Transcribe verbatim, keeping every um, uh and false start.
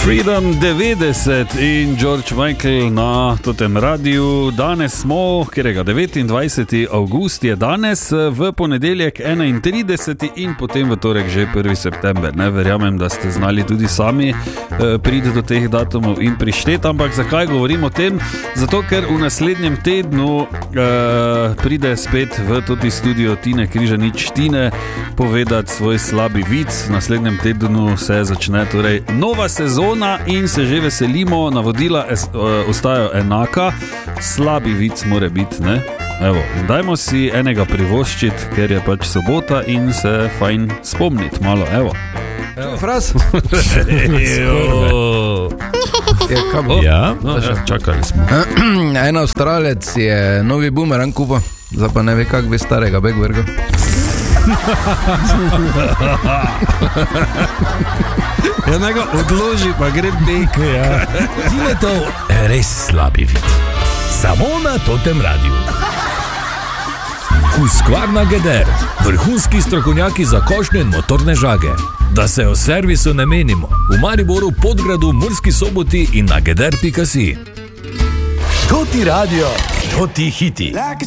Freedom devetdeset in George Michael na totem radiju. Danes smo, kjerega devetindvajseti avgust je danes, v ponedeljek enaintrideseti in potem v torek že prvi september. Ne verjamem, da ste znali tudi sami eh, priti do teh datumov in prišteti, ampak zakaj govorim o tem? Zato, ker v naslednjem tednu eh, pride spet v tudi studio Tine Križanič Tine povedati svoj slabi vic. V naslednjem tednu se začne torej nova sezona in se že veselimo, navodila es, uh, ostajajo enaka, slabi vic mora biti, ne? Evo, dajmo si enega privoščiti, ker je pač sobota in se fajn spomniti malo, evo. Evo, fraz. Je, kam bo? Ja, no, ja, čakali smo. En Avstralec je novi bumerang kupa, zdaj pa ne ve, kak bi starega Begberga. Ja, nego odloži, pa gre bek. Ja. Tine to res slabi vid. Samo na totem radiju. Husqvarna Geder, vrhunski strokovnjaki za košnje in motorne žage. Da se o servisu ne menimo. V Mariboru, Podgradu, Murski Soboti in na geder pika si. Toti radio, toti hiti.